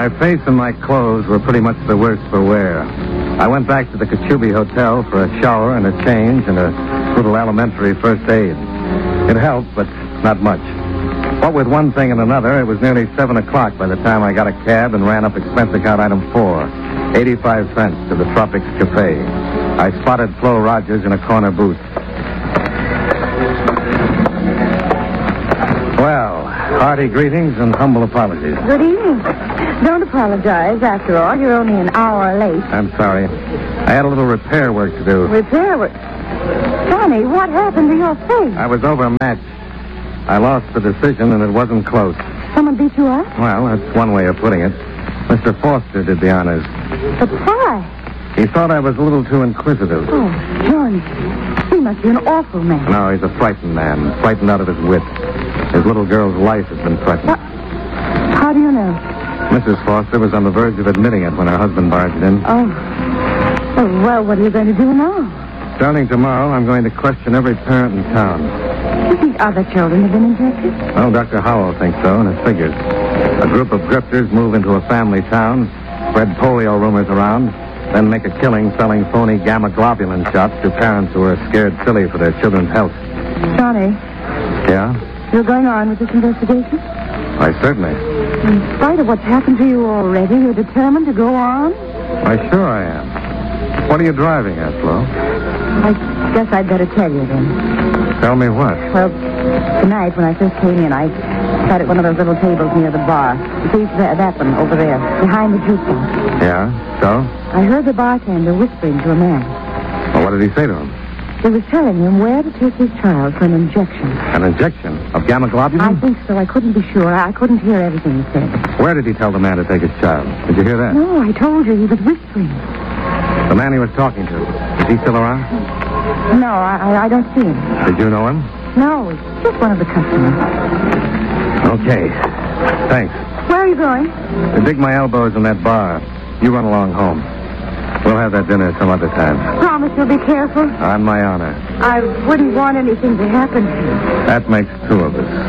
My face and my clothes were pretty much the worse for wear. I went back to the Kachubi Hotel for a shower and a change and a little elementary first aid. It helped, but not much. What with one thing and another, it was nearly 7 o'clock by the time I got a cab and ran up expense account item 4, 85 cents to the Tropics Cafe. I spotted Flo Rogers in a corner booth. Well, hearty greetings and humble apologies. Good evening. Don't apologize. After all, you're only an hour late. I'm sorry. I had a little repair work to do. Repair work? Johnny, what happened to your face? I was overmatched. I lost the decision, and it wasn't close. Someone beat you up? Well, that's one way of putting it. Mr. Foster did the honors. But why? He thought I was a little too inquisitive. Oh, Johnny, he must be an awful man. No, he's a frightened man, frightened out of his wits. His little girl's life has been threatened. What? How do you know? Mrs. Foster was on the verge of admitting it when her husband barged in. Oh, well, what are you going to do now? Starting tomorrow, I'm going to question every parent in town. Do you think other children have been injected? Well, Dr. Howell thinks so, and it figures. A group of grifters move into a family town, spread polio rumors around, then make a killing selling phony gamma globulin shots to parents who are scared silly for their children's health. Johnny. Yeah? You're going on with this investigation? Why, certainly. In spite of what's happened to you already, you're determined to go on? Why, sure I am. What are you driving at, Flo? I guess I'd better tell you then. Tell me what? Well, tonight when I first came in, I sat at one of those little tables near the bar. You see, that one over there, behind the jukebox. Yeah? So? I heard the bartender whispering to a man. Well, what did he say to him? He was telling him where to take his child for an injection. An injection? Of gamma globulin? I think so. I couldn't be sure. I couldn't hear everything he said. Where did he tell the man to take his child? Did you hear that? No, I told you he was whispering. The man he was talking to, is he still around? No, I don't see him. Did you know him? No, it's just one of the customers. Okay. Thanks. Where are you going? To dig my elbows in that bar. You run along home. We'll have that dinner some other time. Promise you'll be careful? On my honor. I wouldn't want anything to happen to you. That makes two of us.